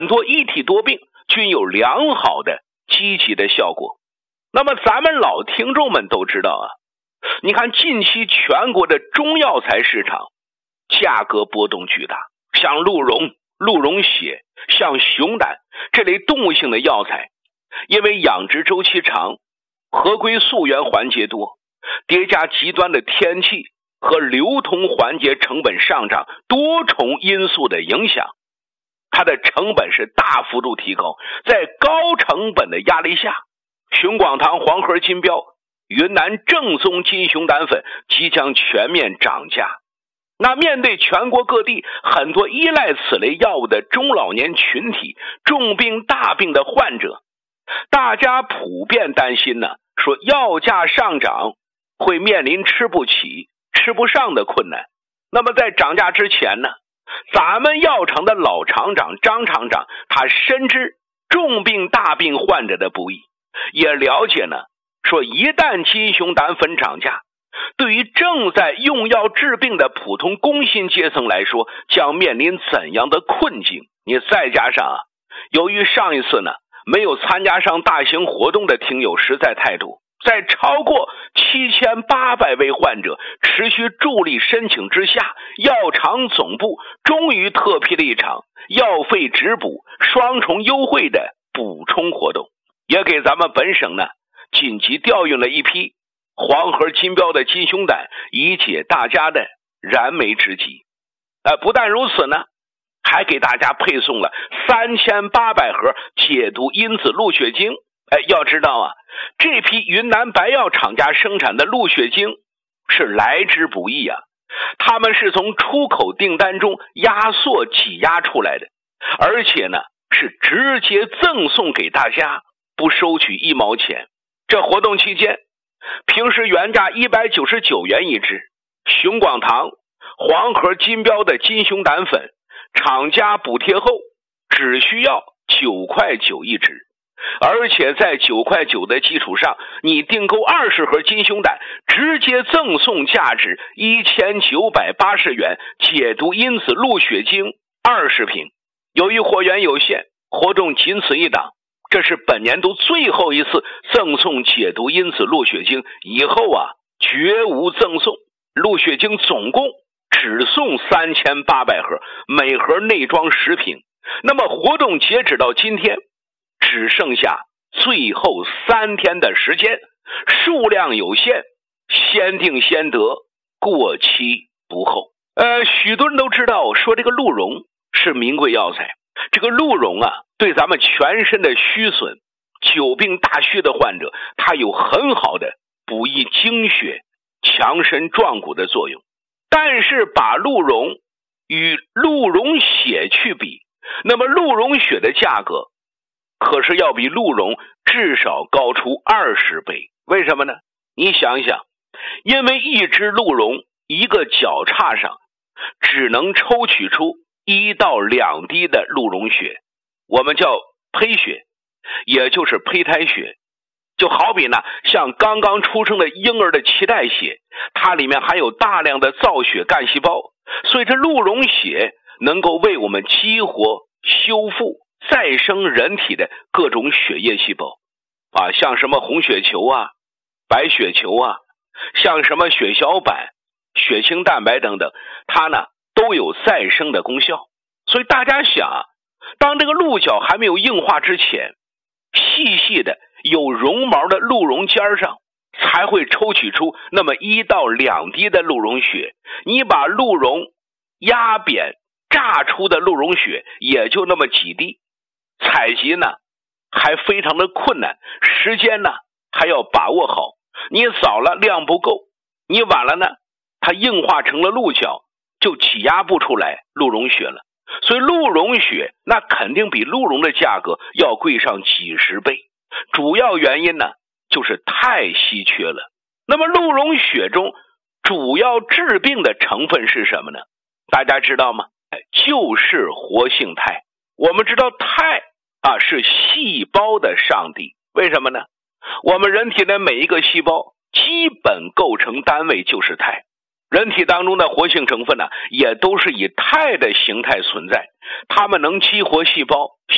多一体多病均有良好的积极的效果。那么咱们老听众们都知道啊，你看近期全国的中药材市场价格波动巨大，像鹿茸、鹿茸血、像熊胆这类动物性的药材，因为养殖周期长，合规溯源环节多，叠加极端的天气和流通环节成本上涨多重因素的影响，它的成本是大幅度提高。在高成本的压力下，熊广堂、黄河金标、云南正宗金熊胆粉即将全面涨价。那面对全国各地很多依赖此类药物的中老年群体、重病大病的患者，大家普遍担心呢，说药价上涨会面临吃不起、吃不上的困难。那么在涨价之前呢，咱们药厂的老厂长张厂长，他深知重病大病患者的不易，也了解呢，说一旦金熊胆粉涨价，对于正在用药治病的普通工薪阶层来说，将面临怎样的困境？你再加上由于上一次呢没有参加上大型活动的听友实在太多，在超过7800位患者持续助力申请之下，药厂总部终于特批了一场药费直补双重优惠的补充活动，也给咱们本省呢紧急调运了一批黄河金标的金熊胆，以解大家的燃眉之急。不但如此呢，还给大家配送了3800盒解毒因子鹿血精。要知道这批云南白药厂家生产的鹿血精是来之不易他们是从出口订单中压缩挤压出来的，而且呢是直接赠送给大家，不收取1毛钱。这活动期间，平时原价199元一支，熊广堂、黄河金标的金熊胆粉，厂家补贴后只需要9块9一支，而且在9块9的基础上，你订购20盒金熊胆，直接赠送价值1980元解毒因子鹿血精20瓶。由于货源有限，活动仅此一档，这是本年度最后一次赠送解毒因子鹿血精，以后绝无赠送。鹿血精总共只送3800盒，每盒内装10瓶。那么活动截止到今天只剩下最后3天的时间，数量有限，先订先得，过期不候。许多人都知道说这个鹿茸是名贵药材，这个鹿茸对咱们全身的虚损、久病大虚的患者，它有很好的补益精血、强身壮骨的作用。但是把鹿茸与鹿茸血去比，那么鹿茸血的价格可是要比鹿茸至少高出20倍。为什么呢？你想一想，因为一只鹿茸一个脚叉上只能抽取出1到2滴的鹿茸血，我们叫胚血，也就是胚胎血。就好比呢，像刚刚出生的婴儿的脐带血，它里面含有大量的造血干细胞，所以这鹿茸血能够为我们激活、修复、再生人体的各种血液细胞像什么红血球白血球像什么血小板、血清蛋白等等，它呢都有再生的功效。所以大家想当这个鹿角还没有硬化之前，细细的有绒毛的鹿茸尖上才会抽取出那么1到2滴的鹿茸血。你把鹿茸压扁榨出的鹿茸血也就那么几滴，采集呢还非常的困难，时间呢还要把握好。你早了量不够，你晚了呢它硬化成了鹿角，就挤压不出来鹿茸血了。所以鹿茸血那肯定比鹿茸的价格要贵上几十倍，主要原因呢就是太稀缺了。那么鹿茸血中主要治病的成分是什么呢？大家知道吗？就是活性肽。我们知道肽是细胞的上帝，为什么呢？我们人体的每一个细胞基本构成单位就是肽，人体当中的活性成分也都是以肽的形态存在，它们能激活细胞，